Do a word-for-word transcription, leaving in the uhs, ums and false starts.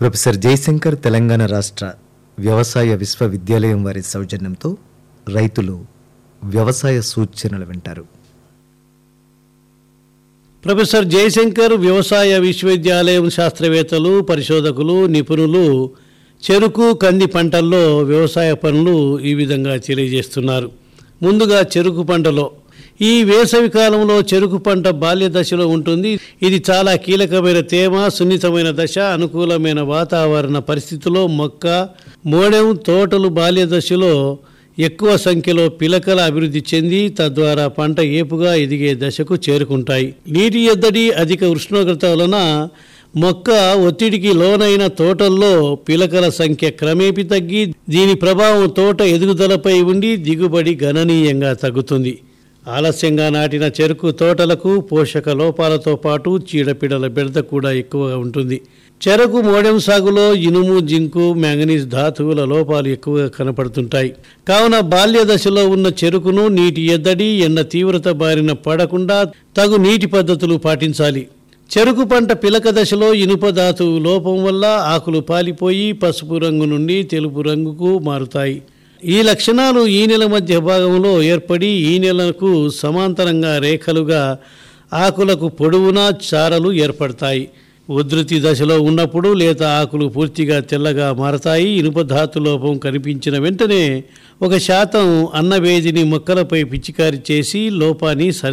Professor Jayashankar Telangana రాష్ట్ర వ్యవసాయ విశ్వవిద్యాలయం వారి సౌజన్యంతో రైతులు వ్యవసాయ సూచనలు వింటారు. ప్రొఫెసర్ జయశంకర్ వ్యవసాయ విశ్వవిద్యాలయం శాస్త్రవేత్తలు, పరిశోధకులు, నిపుణులు చెరుకు, కంది పంటల్లో వ్యవసాయ పనులు ఈ విధంగా తెలియజేస్తున్నారు. ముందుగా చెరుకు పంటలో ఈ వేసవి కాలంలో చెరుకు పంట బాల్య దశలో ఉంటుంది. ఇది చాలా కీలకమైన తేమ, సున్నితమైన దశ. అనుకూలమైన వాతావరణ పరిస్థితుల్లో మొక్క, మోడెం తోటలు బాల్య దశలో ఎక్కువ సంఖ్యలో పిలకల అభివృద్ధి చెంది తద్వారా పంట ఏపుగా ఎదిగే దశకు చేరుకుంటాయి. నీటి ఎద్దడి, అధిక ఉష్ణోగ్రత వలన మొక్క ఒత్తిడికి లోనైన తోటల్లో పిలకల సంఖ్య క్రమేపీ తగ్గి దీని ప్రభావం తోట ఎదుగుదలపై ఉండి దిగుబడి గణనీయంగా తగ్గుతుంది. ఆలస్యంగా నాటిన చెరుకు తోటలకు పోషక లోపాలతో పాటు చీడపీడల బెడద కూడా ఎక్కువగా ఉంటుంది. చెరకు మోడెం సాగులో ఇనుము, జింకు, మ్యాంగనీస్ ధాతువుల లోపాలు ఎక్కువగా కనపడుతుంటాయి. కావున బాల్య దశలో ఉన్న చెరుకును నీటి ఎద్దడి, ఎండ తీవ్రత బారిన పడకుండా తగు నీటి పద్ధతులు పాటించాలి. చెరుకు పంట పిలక దశలో ఇనుప ధాతువు లోపం వల్ల ఆకులు పాలిపోయి పసుపు రంగు నుండి తెలుపు రంగుకు మారుతాయి. ఈ లక్షణాలు ఈ నెల మధ్య భాగంలో ఏర్పడి ఈ నెలకు సమాంతరంగా రేఖలుగా ఆకులకు పొడవునా చారలు ఏర్పడతాయి. ఉధృతి దశలో ఉన్నప్పుడు లేత ఆకులు పూర్తిగా తెల్లగా మారతాయి. ఇనుప ధాతు లోపం కనిపించిన వెంటనే ఒక శాతం అన్నవేదిని మొక్కలపై పిచికారి చేసి లోపాన్ని సరి